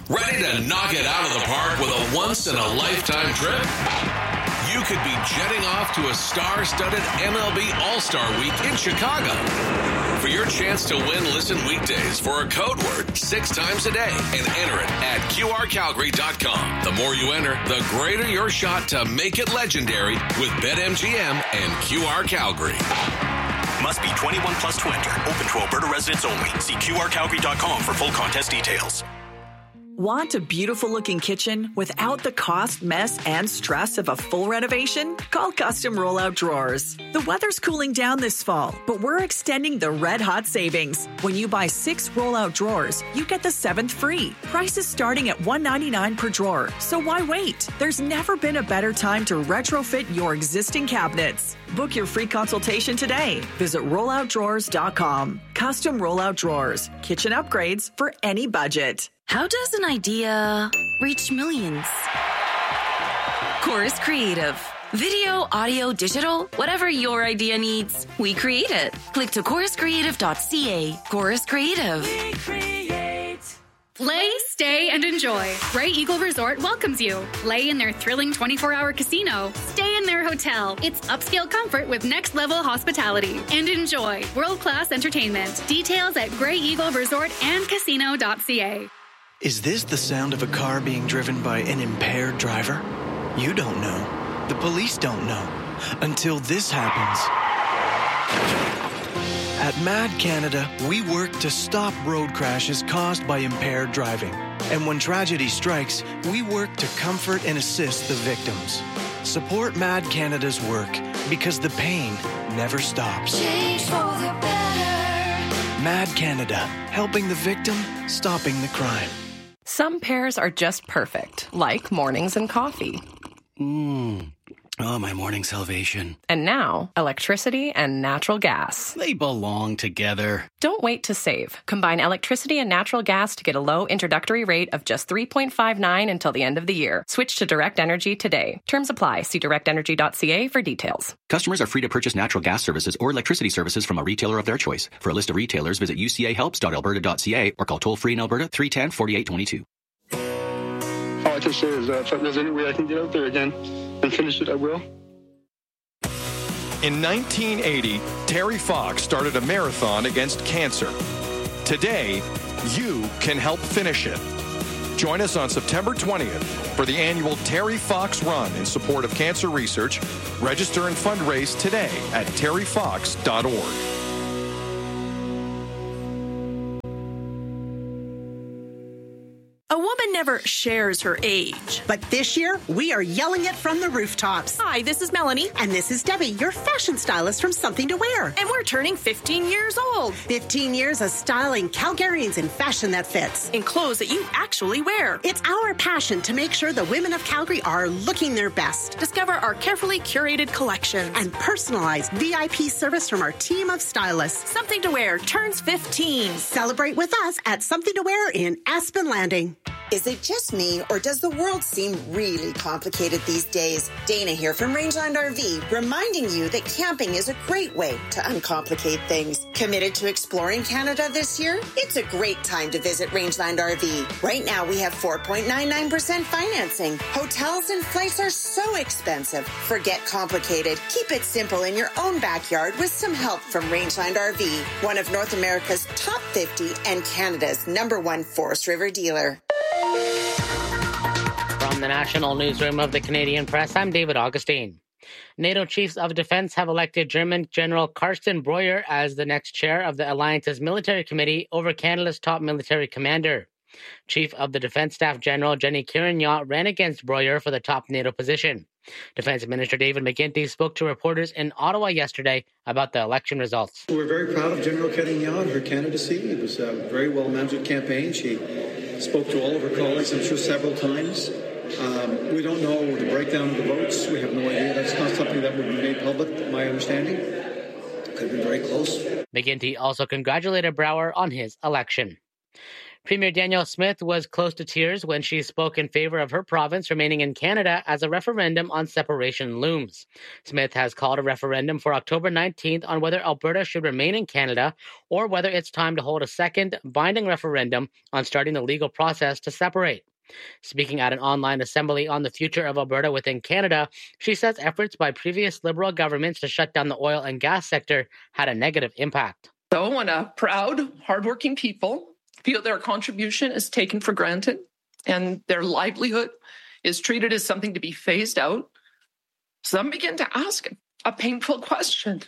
Ready to knock it out of the park with a once-in-a-lifetime trip? You could be jetting off to a star-studded MLB All-Star Week in Chicago. For your chance to win, listen weekdays for a code word 6 times a day and enter it at QRCalgary.com. The more you enter, the greater your shot to make it legendary with BetMGM and QR Calgary. Must be 21 plus to enter. Open to Alberta residents only. See QRCalgary.com for full contest details. Want a beautiful-looking kitchen without the cost, mess, and stress of a full renovation? Call Custom Rollout Drawers. The weather's cooling down this fall, but we're extending the red-hot savings. When you buy 6 rollout drawers, you get the 7th free. Prices starting at $199 per drawer, so why wait? There's never been a better time to retrofit your existing cabinets. Book your free consultation today. Visit rolloutdrawers.com. Custom Rollout Drawers. Kitchen upgrades for any budget. How does an idea reach millions? Chorus Creative. Video, audio, digital, whatever your idea needs, we create it. Click to choruscreative.ca. Chorus Creative. We create. Play, stay, and enjoy. Grey Eagle Resort welcomes you. Play in their thrilling 24-hour casino. Stay in their hotel. It's upscale comfort with next-level hospitality. And enjoy world-class entertainment. Details at greyeagleresortandcasino.ca. Is this the sound of a car being driven by an impaired driver? You don't know. The police don't know. Until this happens. At MAD Canada, we work to stop road crashes caused by impaired driving. And when tragedy strikes, we work to comfort and assist the victims. Support MAD Canada's work because the pain never stops. Change for the better. MAD Canada, helping the victim, stopping the crime. Some pairs are just perfect, like mornings and coffee. Oh, my morning salvation. And now, electricity and natural gas. They belong together. Don't wait to save. Combine electricity and natural gas to get a low introductory rate of just $3.59 until the end of the year. Switch to Direct Energy today. Terms apply. See directenergy.ca for details. Customers are free to purchase natural gas services or electricity services from a retailer of their choice. For a list of retailers, visit ucahelps.alberta.ca or call toll-free in Alberta 310-4822. All I can say is if there's any way I can get out there again and finish it, I will. In 1980, Terry Fox started a marathon against cancer. Today, you can help finish it. Join us on September 20th for the annual Terry Fox Run in support of cancer research. Register and fundraise today at terryfox.org. A woman never shares her age. But this year, we are yelling it from the rooftops. Hi, this is Melanie. And this is Debbie, your fashion stylist from Something to Wear. And we're turning 15 years old. 15 years of styling Calgarians in fashion that fits. In clothes that you actually wear. It's our passion to make sure the women of Calgary are looking their best. Discover our carefully curated collections. And personalized VIP service from our team of stylists. Something to Wear turns 15. Celebrate with us at Something to Wear in Aspen Landing. Is it just me, or does the world seem really complicated these days? Dana here from Rangeland RV, reminding you that camping is a great way to uncomplicate things. Committed to exploring Canada this year? It's a great time to visit Rangeland RV. Right now, we have 4.99% financing. Hotels and flights are so expensive. Forget complicated. Keep it simple in your own backyard with some help from Rangeland RV, one of North America's top 50 and Canada's #1 Forest River dealer. From the National Newsroom of the Canadian Press, I'm David Augustine. NATO Chiefs of Defense have elected German General Carsten Breuer as the next chair of the Alliance's Military Committee over Canada's top military commander. Chief of the Defense Staff General Jenny Kiernan ran against Breuer for the top NATO position. Defense Minister David McGuinty spoke to reporters in Ottawa yesterday about the election results. We're very proud of General Kiernan, her candidacy. It was a very well-mounted campaign. She spoke to all of her colleagues, I'm sure, several times. We don't know the breakdown of the votes. We have no idea. That's not something that would be made public, my understanding. Could be very close. McGuinty also congratulated Breuer on his election. Premier Danielle Smith was close to tears when she spoke in favor of her province remaining in Canada as a referendum on separation looms. Smith has called a referendum for October 19th on whether Alberta should remain in Canada or whether it's time to hold a second binding referendum on starting the legal process to separate. Speaking at an online assembly on the future of Alberta within Canada, she says efforts by previous Liberal governments to shut down the oil and gas sector had a negative impact. So when a proud, hardworking people feel their contribution is taken for granted and their livelihood is treated as something to be phased out, some begin to ask a painful question.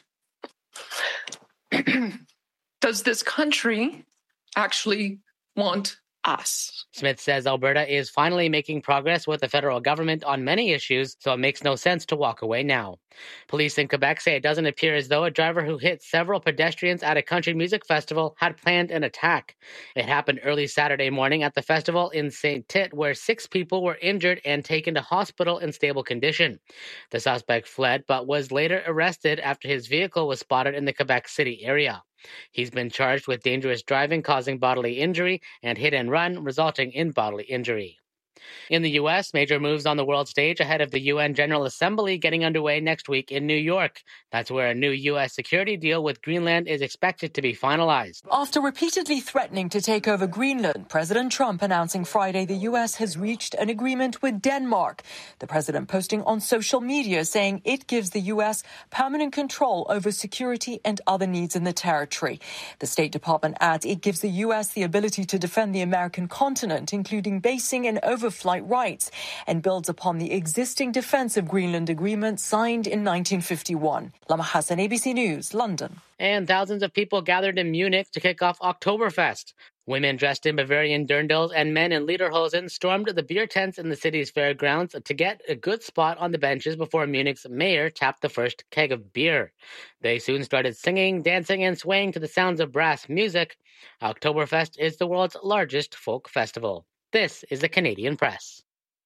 Does this country actually want us? Smith says Alberta is finally making progress with the federal government on many issues, so it makes no sense to walk away now. Police in Quebec say it doesn't appear as though a driver who hit several pedestrians at a country music festival had planned an attack. It happened early Saturday morning at the festival in St. Tite, where 6 people were injured and taken to hospital in stable condition. The suspect fled, but was later arrested after his vehicle was spotted in the Quebec City area. He's been charged with dangerous driving causing bodily injury and hit and run resulting in bodily injury. In the U.S., major moves on the world stage ahead of the UN General Assembly getting underway next week in New York. That's where a new U.S. security deal with Greenland is expected to be finalized. After repeatedly threatening to take over Greenland, President Trump announcing Friday the U.S. has reached an agreement with Denmark. The president posting on social media saying it gives the U.S. permanent control over security and other needs in the territory. The State Department adds it gives the U.S. the ability to defend the American continent, including basing and overflight rights, and builds upon the existing Defense of Greenland Agreement signed in 1951. Lama Hassan, ABC News, London. And thousands of people gathered in Munich to kick off Oktoberfest. Women dressed in Bavarian dirndls and men in lederhosen stormed the beer tents in the city's fairgrounds to get a good spot on the benches before Munich's mayor tapped the first keg of beer. They soon started singing, dancing, and swaying to the sounds of brass music. Oktoberfest is the world's largest folk festival. This is the Canadian Press.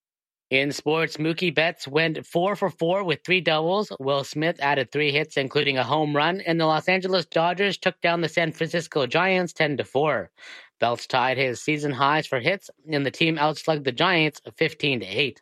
In sports, Mookie Betts went 4 for 4 with 3 doubles. Will Smith added 3 hits, including a home run, and the Los Angeles Dodgers took down the San Francisco Giants 10-4. Belts tied his season highs for hits, and the team outslugged the Giants 15-8.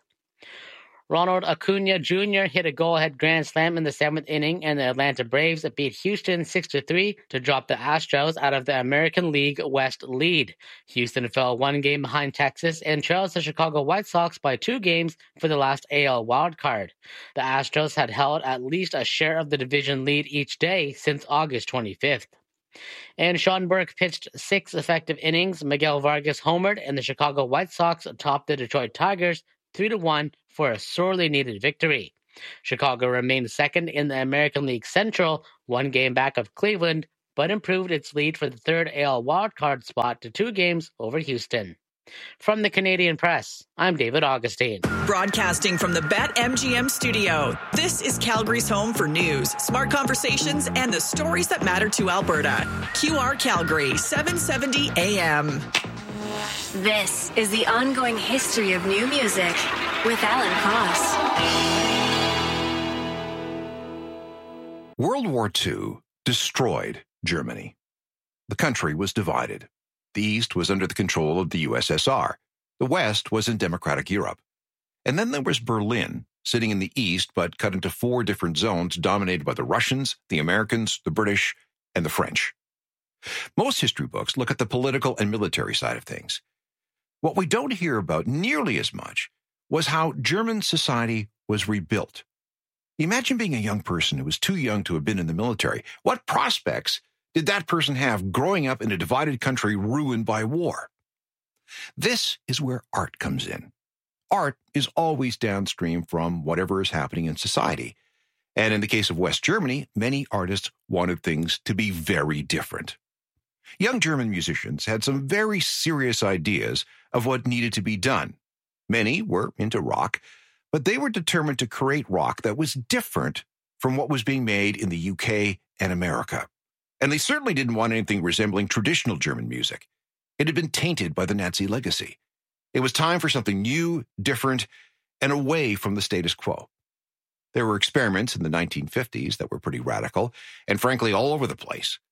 Ronald Acuna Jr. hit a go-ahead grand slam in the 7th inning, and the Atlanta Braves beat Houston 6-3 to drop the Astros out of the American League West lead. Houston fell 1 game behind Texas and trails the Chicago White Sox by 2 games for the last AL wildcard. The Astros had held at least a share of the division lead each day since August 25th. And Sean Burke pitched 6 effective innings. Miguel Vargas homered, and the Chicago White Sox topped the Detroit Tigers 3-1 for a sorely needed victory. Chicago remained second in the American League Central, 1 game back of Cleveland, but improved its lead for the 3rd AL wildcard spot to 2 games over Houston. From the Canadian Press, I'm David Augustine. Broadcasting from the BetMGM studio, this is Calgary's home for news, smart conversations, and the stories that matter to Alberta. QR Calgary, 770 AM. This is the ongoing history of new music with Alan Cross. World War II destroyed Germany. The country was divided. The East was under the control of the USSR. The West was in democratic Europe. And then there was Berlin, sitting in the East but cut into 4 different zones dominated by the Russians, the Americans, the British, and the French. Most history books look at the political and military side of things. What we don't hear about nearly as much was how German society was rebuilt. Imagine being a young person who was too young to have been in the military. What prospects did that person have growing up in a divided country ruined by war? This is where art comes in. Art is always downstream from whatever is happening in society. And in the case of West Germany, many artists wanted things to be very different. Young German musicians had some very serious ideas of what needed to be done. Many were into rock, but they were determined to create rock that was different from what was being made in the UK and America. And they certainly didn't want anything resembling traditional German music. It had been tainted by the Nazi legacy. It was time for something new, different, and away from the status quo. There were experiments in the 1950s that were pretty radical, and frankly all over the place.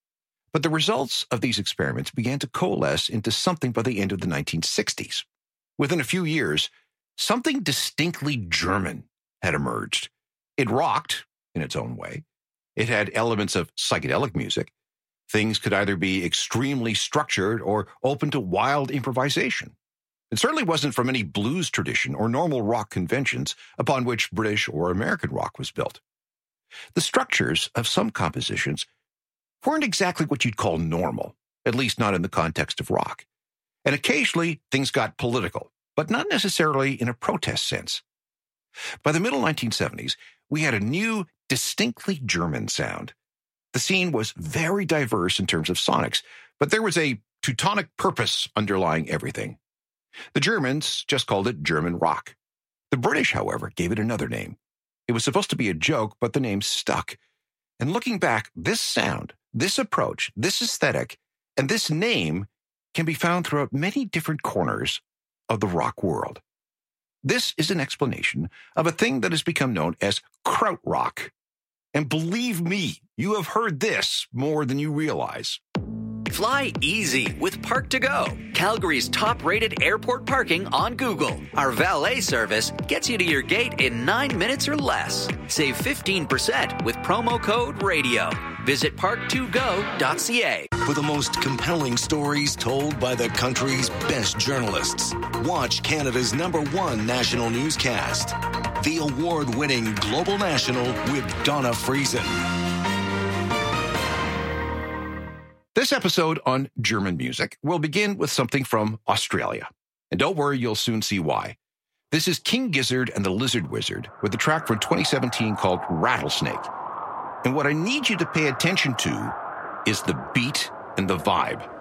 But the results of these experiments began to coalesce into something by the end of the 1960s. Within a few years, something distinctly German had emerged. It rocked in its own way. It had elements of psychedelic music. Things could either be extremely structured or open to wild improvisation. It certainly wasn't from any blues tradition or normal rock conventions upon which British or American rock was built. The structures of some compositions weren't exactly what you'd call normal, at least not in the context of rock. And occasionally, things got political, but not necessarily in a protest sense. By the middle 1970s, we had a new, distinctly German sound. The scene was very diverse in terms of sonics, but there was a Teutonic purpose underlying everything. The Germans just called it German rock. The British, however, gave it another name. It was supposed to be a joke, but the name stuck. And looking back, this sound, this approach, this aesthetic, and this name can be found throughout many different corners of the rock world. This is an explanation of a thing that has become known as krautrock. And believe me, you have heard this more than you realize. Fly easy with Park2Go, Calgary's top-rated airport parking on Google. Our valet service gets you to your gate in 9 minutes or less. Save 15% with promo code RADIO. Visit park2go.ca. For the most compelling stories told by the country's best journalists, watch Canada's #1 national newscast, The award-winning Global National with Donna Friesen. This episode on German music will begin with something from Australia. And don't worry, you'll soon see why. This is King Gizzard and the Lizard Wizard with a track from 2017 called Rattlesnake. And what I need you to pay attention to is the beat and the vibe.